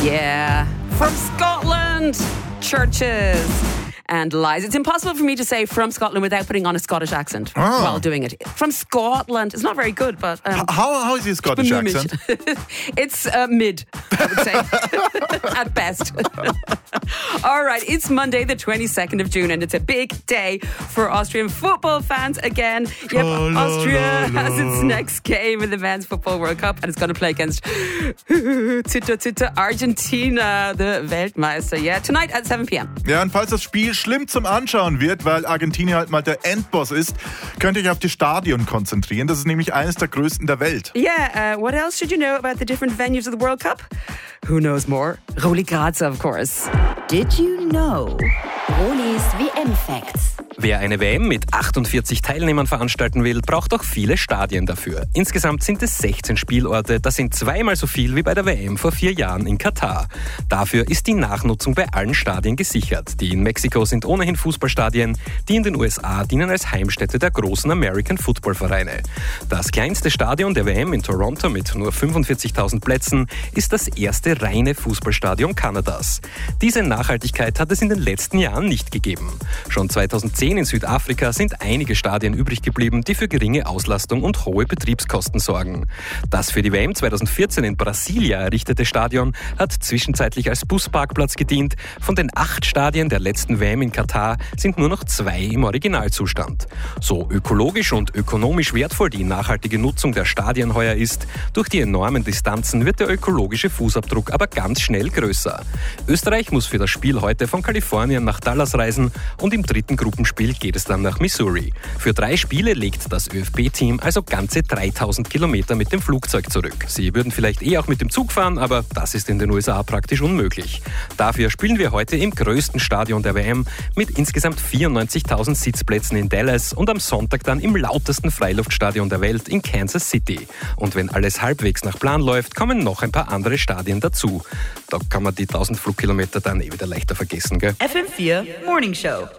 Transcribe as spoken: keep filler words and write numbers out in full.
Yeah, from Scotland, Churches and Lies. It's impossible for me to say from Scotland without putting on a Scottish accent oh. while doing it. From Scotland. It's not very good, but... Um, how, how is your Scottish accent? It's uh, mid, I would say, at best. All right, it's Monday, the twenty-second of June, and it's a big day for Austrian football fans again. Yep, oh, la, Austria la, la. has its next game in the Men's Football World Cup, and it's going to play against Zitter, Zitter, Argentina, the Weltmeister. Yeah, tonight at seven p.m. Ja, und falls das Spiel schlimm zum Anschauen wird, weil Argentinien halt mal der Endboss ist, könnt ihr euch auf die Stadion konzentrieren. Das ist nämlich eines der größten der Welt. Yeah, uh, what else should you know about the different venues of the World Cup? Who knows more? Roli Grazer, of course. Did you know? Rolis W M-Facts. Wer eine W M mit achtundvierzig Teilnehmern veranstalten will, braucht auch viele Stadien dafür. Insgesamt sind es sechzehn Spielorte, das sind zweimal so viel wie bei der W M vor vier Jahren in Katar. Dafür ist die Nachnutzung bei allen Stadien gesichert. Die in Mexiko sind ohnehin Fußballstadien, die in den U S A dienen als Heimstätte der großen American Football Vereine. Das kleinste Stadion der W M in Toronto mit nur fünfundvierzigtausend Plätzen ist das erste reine Fußballstadion Kanadas. Diese Nachhaltigkeit hat es in den letzten Jahren nicht gegeben. Schon zweitausendzehn in Südafrika sind einige Stadien übrig geblieben, die für geringe Auslastung und hohe Betriebskosten sorgen. Das für die W M zweitausendvierzehn in Brasilia errichtete Stadion hat zwischenzeitlich als Busparkplatz gedient. Von den acht Stadien der letzten W M in Katar sind nur noch zwei im Originalzustand. So ökologisch und ökonomisch wertvoll die nachhaltige Nutzung der Stadien heuer ist, durch die enormen Distanzen wird der ökologische Fußabdruck aber ganz schnell größer. Österreich muss für das Spiel heute von Kalifornien nach Dallas reisen und im dritten Gruppenspiel geht es dann nach Missouri. Für drei Spiele legt das ÖFB-Team also ganze dreitausend Kilometer mit dem Flugzeug zurück. Sie würden vielleicht eh auch mit dem Zug fahren, aber das ist in den U S A praktisch unmöglich. Dafür spielen wir heute im größten Stadion der W M mit insgesamt vierundneunzigtausend Sitzplätzen in Dallas und am Sonntag dann im lautesten Freiluftstadion der Welt in Kansas City. Und wenn alles halbwegs nach Plan läuft, kommen noch ein paar andere Stadien dazu. Da kann man die tausend Flugkilometer dann eh wieder leichter vergessen, gell? F M vier Morning Show.